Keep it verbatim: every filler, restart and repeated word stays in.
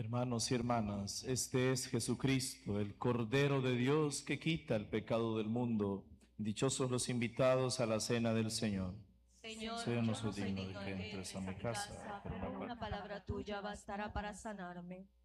Hermanos y hermanas, este es Jesucristo, el Cordero de Dios que quita el pecado del mundo. Dichosos los invitados a la cena del Señor. Señor, Señor, yo no soy digno de que entres entres a mi casa, pero pero una palabra tuya bastará para sanarme.